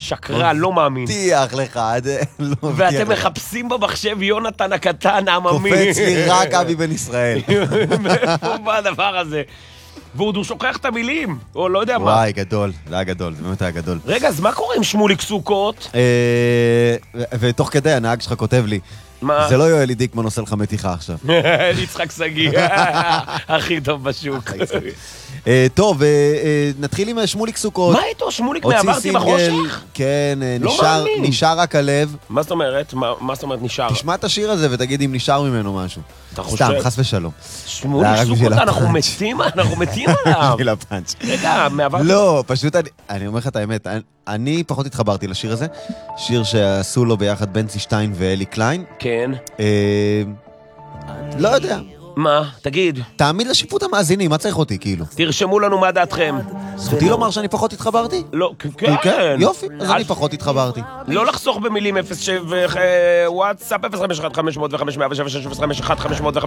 שקרה, לא מאמין. מבטיח לך, ואתם מחפשים במחשב יונתן הקטן, העממי. קופץ לי רק אבי בן ישראל. מאיפה בא הדבר הזה? ועוד הוא שוכח את המילים, או לא יודע מה. וואי, גדול, זה היה גדול, זה באמת היה גדול. רגע, אז מה קורה עם שמוליק סוכות? ותוך כדי הנהג שלך כותב לי, מה? זה לא יואלי דיקמן עושה לך מתיחה עכשיו. יצחק שגיא, הכי טוב בשוק. טוב, נתחיל עם שמוליק סוכות. מה איתו? שמוליק מעברתי בחושך? כן, לא מאמין. נשאר רק הלב. מה זאת אומרת? מה זאת אומרת נשאר? תשמע את השיר הזה ותגיד אם נשאר ממנו משהו. אתה חושב? סתם, חס ושלום. שמוליק סוכות, אנחנו מתים עליו. בשביל הפאנץ'. רגע, מעברתי... לא, פשוט אני אומר לך את האמת, אני פחות התחברתי לשיר הזה, שיר שעשו לו ביחד בנצי שטיין ואלי קליין. כן. לא יודע. מה? תגיד. תעמיד לשיפוט המאזינים, מה צריך אותי כאילו? תרשמו לנו מה דעתכם. זכותי לומר שאני פחות התחברתי? לא, כן. יופי, אז אני פחות התחברתי. לא לחסוך במילים 07 וואטסאפ 051 505 107 6 051 505